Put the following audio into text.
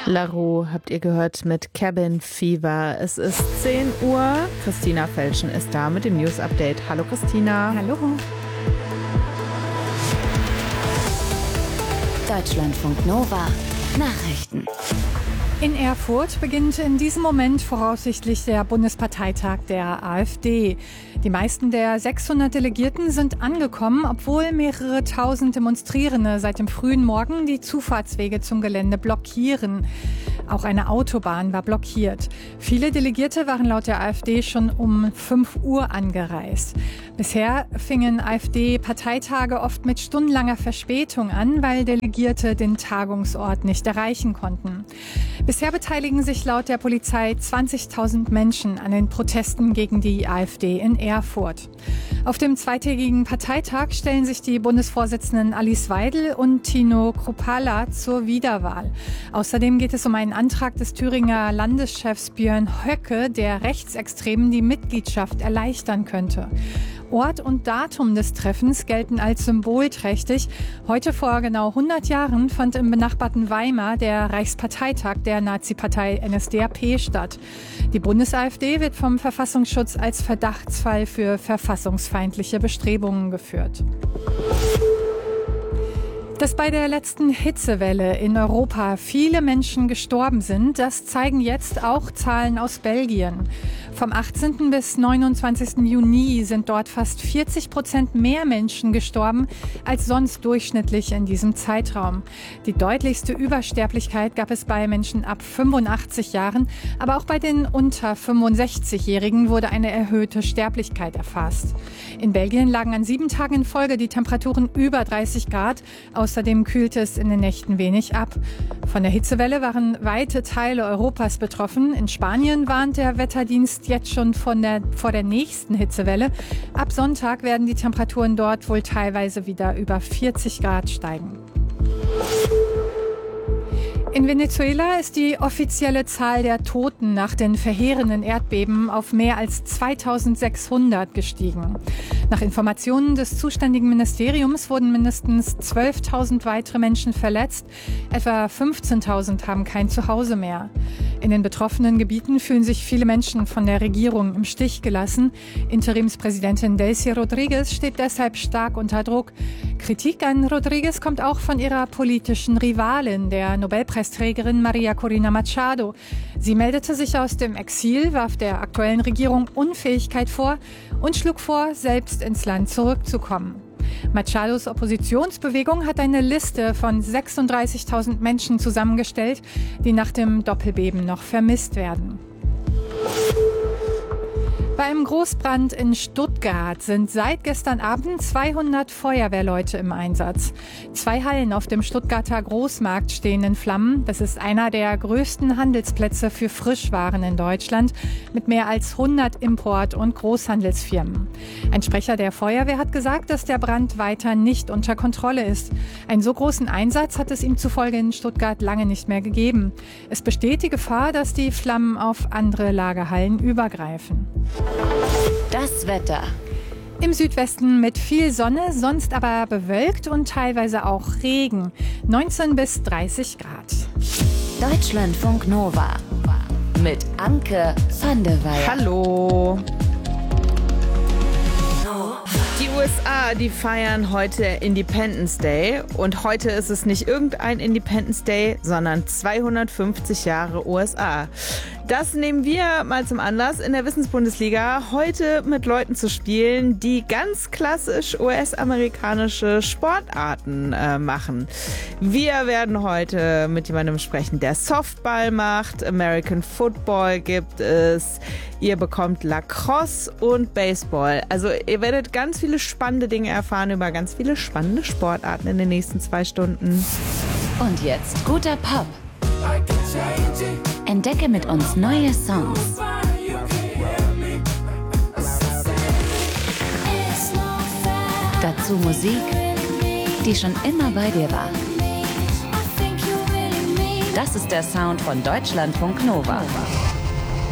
LaRue habt ihr gehört mit Cabin Fever. Es ist 10 Uhr. Christina Felschen ist da mit dem News Update. Hallo Christina. Hallo. Deutschlandfunk Nova Nachrichten. In Erfurt beginnt in diesem Moment voraussichtlich der Bundesparteitag der AfD. Die meisten der 600 Delegierten sind angekommen, obwohl mehrere tausend Demonstrierende seit dem frühen Morgen die Zufahrtswege zum Gelände blockieren. Auch eine Autobahn war blockiert. Viele Delegierte waren laut der AfD schon um 5 Uhr angereist. Bisher fingen AfD-Parteitage oft mit stundenlanger Verspätung an, weil Delegierte den Tagungsort nicht erreichen konnten. Bisher beteiligen sich laut der Polizei 20.000 Menschen an den Protesten gegen die AfD in Erfurt. Auf dem zweitägigen Parteitag stellen sich die Bundesvorsitzenden Alice Weidel und Tino Kruppalla zur Wiederwahl. Außerdem geht es um einen Antrag des Thüringer Landeschefs Björn Höcke, der Rechtsextremen die Mitgliedschaft erleichtern könnte. Ort und Datum des Treffens gelten als symbolträchtig. Heute vor genau 100 Jahren fand im benachbarten Weimar der Reichsparteitag der Nazi-Partei NSDAP statt. Die Bundes-AfD wird vom Verfassungsschutz als Verdachtsfall für verfassungsfeindliche Bestrebungen geführt. Dass bei der letzten Hitzewelle in Europa viele Menschen gestorben sind, das zeigen jetzt auch Zahlen aus Belgien. Vom 18. bis 29. Juni sind dort fast 40% mehr Menschen gestorben als sonst durchschnittlich in diesem Zeitraum. Die deutlichste Übersterblichkeit gab es bei Menschen ab 85 Jahren, aber auch bei den unter 65-Jährigen wurde eine erhöhte Sterblichkeit erfasst. In Belgien lagen an 7 Tagen in Folge die Temperaturen über 30 Grad. Außerdem kühlte es in den Nächten wenig ab. Von der Hitzewelle waren weite Teile Europas betroffen. In Spanien warnt der Wetterdienst jetzt schon vor der nächsten Hitzewelle. Ab Sonntag werden die Temperaturen dort wohl teilweise wieder über 40 Grad steigen. In Venezuela ist die offizielle Zahl der Toten nach den verheerenden Erdbeben auf mehr als 2600 gestiegen. Nach Informationen des zuständigen Ministeriums wurden mindestens 12.000 weitere Menschen verletzt. Etwa 15.000 haben kein Zuhause mehr. In den betroffenen Gebieten fühlen sich viele Menschen von der Regierung im Stich gelassen. Interimspräsidentin Delcy Rodríguez steht deshalb stark unter Druck. Kritik an Rodríguez kommt auch von ihrer politischen Rivalin, der Nobelpreisträgerin Maria Corina Machado. Sie meldete sich aus dem Exil, warf der aktuellen Regierung Unfähigkeit vor und schlug vor, selbst ins Land zurückzukommen. Machados Oppositionsbewegung hat eine Liste von 36.000 Menschen zusammengestellt, die nach dem Doppelbeben noch vermisst werden. Bei einem Großbrand in Stuttgart sind seit gestern Abend 200 Feuerwehrleute im Einsatz. 2 Hallen auf dem Stuttgarter Großmarkt stehen in Flammen. Das ist einer der größten Handelsplätze für Frischwaren in Deutschland mit mehr als 100 Import- und Großhandelsfirmen. Ein Sprecher der Feuerwehr hat gesagt, dass der Brand weiter nicht unter Kontrolle ist. Einen so großen Einsatz hat es ihm zufolge in Stuttgart lange nicht mehr gegeben. Es besteht die Gefahr, dass die Flammen auf andere Lagerhallen übergreifen. Das Wetter. Im Südwesten mit viel Sonne, sonst aber bewölkt und teilweise auch Regen. 19 bis 30 Grad. Deutschlandfunk Nova mit Anke van der Weyer. Hallo. Die USA, die feiern heute Independence Day. Und heute ist es nicht irgendein Independence Day, sondern 250 Jahre USA. Das nehmen wir mal zum Anlass, in der Wissensbundesliga heute mit Leuten zu spielen, die ganz klassisch US-amerikanische Sportarten machen. Wir werden heute mit jemandem sprechen, der Softball macht, American Football gibt es, ihr bekommt Lacrosse und Baseball. Also ihr werdet ganz viele spannende Dinge erfahren über ganz viele spannende Sportarten in den nächsten 2 Stunden. Und jetzt guter Pop. Entdecke mit uns neue Songs. Dazu Musik, die schon immer bei dir war. Das ist der Sound von Deutschlandfunk Nova.